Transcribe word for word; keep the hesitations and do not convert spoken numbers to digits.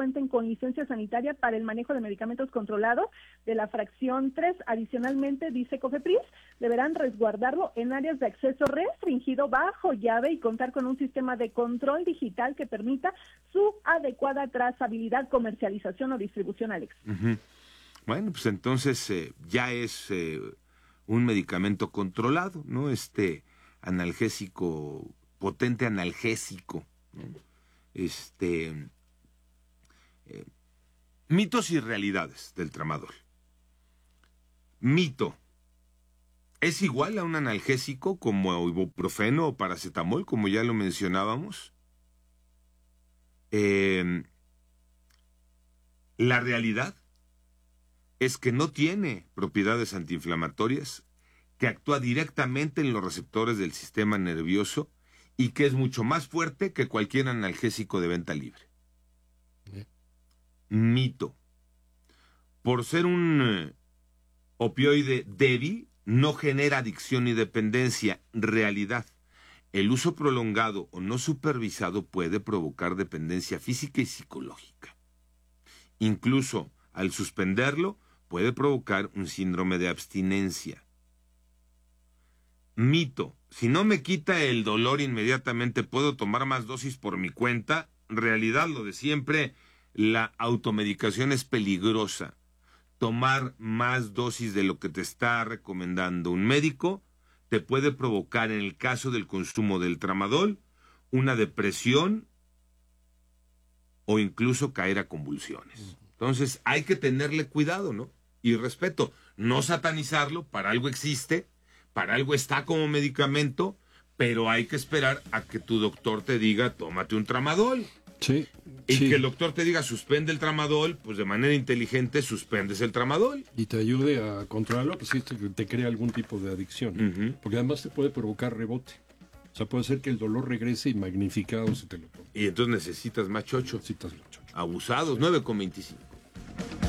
cuenten con licencia sanitaria para el manejo de medicamentos controlados de la fracción tres. Adicionalmente, dice COFEPRIS, deberán resguardarlo en áreas de acceso restringido bajo llave y contar con un sistema de control digital que permita su adecuada trazabilidad, comercialización o distribución, Alex. Uh-huh. Bueno, pues entonces eh, ya es eh, un medicamento controlado, ¿no? Este analgésico, potente analgésico, ¿no? Este, eh, mitos y realidades del tramadol. Mito. ¿Es igual a un analgésico como ibuprofeno o paracetamol, como ya lo mencionábamos? Eh, la realidad es que no tiene propiedades antiinflamatorias, que actúa directamente en los receptores del sistema nervioso y que es mucho más fuerte que cualquier analgésico de venta libre. ¿Eh? Mito. Por ser un eh, opioide débil, no genera adicción ni dependencia. Realidad. El uso prolongado o no supervisado puede provocar dependencia física y psicológica. Incluso al suspenderlo, puede provocar un síndrome de abstinencia. Mito. Si no me quita el dolor inmediatamente, ¿puedo tomar más dosis por mi cuenta? Realidad, lo de siempre, la automedicación es peligrosa. Tomar más dosis de lo que te está recomendando un médico te puede provocar, en el caso del consumo del tramadol, una depresión o incluso caer a convulsiones. Entonces hay que tenerle cuidado, ¿no? Y respeto, no satanizarlo, para algo existe, para algo está como medicamento, pero hay que esperar a que tu doctor te diga, tómate un tramadol. Sí. Y sí. que el doctor te diga, suspende el tramadol, pues de manera inteligente suspendes el tramadol. Y te ayude a controlarlo, pues si te, te crea algún tipo de adicción. Uh-huh. Porque además te puede provocar rebote. O sea, puede ser que el dolor regrese y magnificado si te lo tomas. Y entonces necesitas más chocho. Necesitas más chocho. Abusados, nueve con veinticinco.